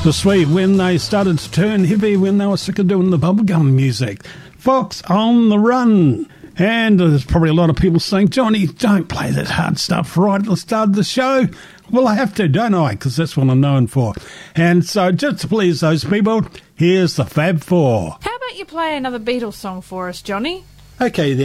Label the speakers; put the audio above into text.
Speaker 1: The Sweet, when they started to turn heavy, when they were sick of doing the bubblegum music. Fox on the Run. And there's probably a lot of people saying, Johnny, don't play that hard stuff right at the start of the show. Well, I have to, don't I? Because that's what I'm known for. And so just to please those people, here's the Fab Four.
Speaker 2: How about you play another Beatles song for us, Johnny?
Speaker 1: Okay, then.